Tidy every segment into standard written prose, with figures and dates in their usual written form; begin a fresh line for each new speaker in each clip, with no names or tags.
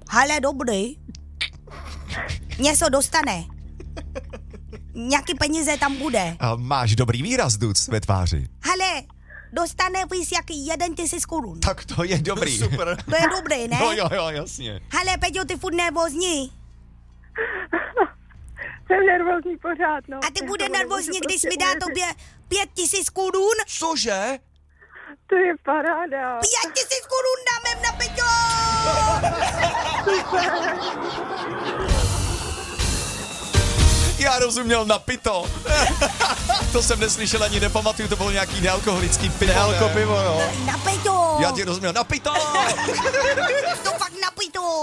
Hele, dobrý. Něco dostane. Nějaký peníze tam bude.
A máš dobrý výraz, Duc, ve tváři.
Hele, dostane víc jak 1 000 korun.
Tak to je dobrý.
Super.
To je dobrý, ne?
Jo, jasně.
Hele, Peťo, ty furt nervózní.
Jsem nervózní pořád, no.
A ty bude nervózní, když mi dá tobě 5 000 korun?
Cože?
To je paráda.
5 000 korun dáme na Peťo!
Já rozuměl na pito. To jsem neslyšel ani nepamatuju, to bylo nějaký nealkoholický pivo.
Nealko pivo, jo.
Na Peťo!
Já ti rozuměl na pito.
To fakt na Peťo!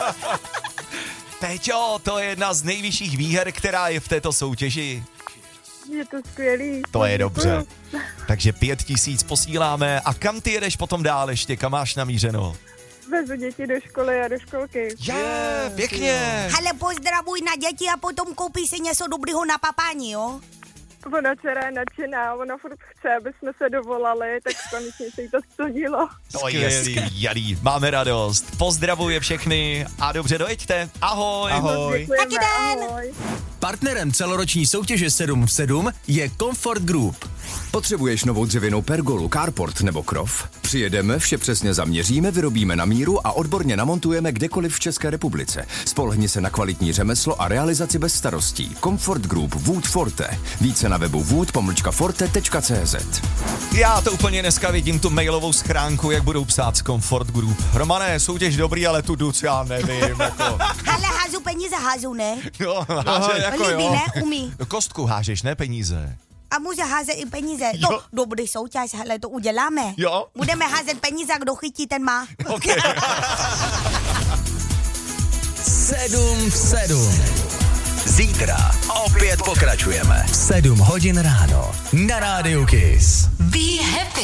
Péťo, to je jedna z nejvyšších výher, která je v této soutěži.
Je to skvělý.
To je dobře. Takže 5 000 posíláme. A kam ty jedeš potom dál ještě? Kam máš namířeno?
Vezu děti do školy a do školky.
Je, pěkně.
Hele, pozdravuj na děti a potom koupí si něco dobrýho na papání, jo?
Ona dcera je nadšená, ona furt chce, aby jsme se dovolali, tak konečně se jí to splnilo.
To je skvělý. Máme radost. Pozdravuje všechny a dobře dojeďte. Ahoj.
Ahoj.
Děkujeme,
Taky den.
ahoj.
Partnerem celoroční soutěže 7 v 7 je Comfort Group.
Potřebuješ novou dřevěnou pergolu, carport nebo krov? Přijedeme, vše přesně zaměříme, vyrobíme na míru a odborně namontujeme kdekoliv v České republice. Spolehni se na kvalitní řemeslo a realizaci bez starostí. Comfort Group Wood Forte. Více na webu wood-forte.cz.
Já to úplně dneska vidím, tu mailovou schránku, jak budou psát z Comfort Group. Romane, soutěž dobrý, ale tu Duc, já nevím, jako.
Hele, hážu peníze, hážu, ne?
Jo, háže, jako
Líbí,
jo.
ne? Umí.
Kostku hážeš, ne peníze.
A může házet i peníze.
Jo.
No, dobrý soutěž, hele, to uděláme.
Jo.
Budeme házet peníze a kdo chytí, ten má.
Okay.
7 v 7. Zítra opět pokračujeme. 7 hodin ráno na Rádiu Kiss.
Be happy.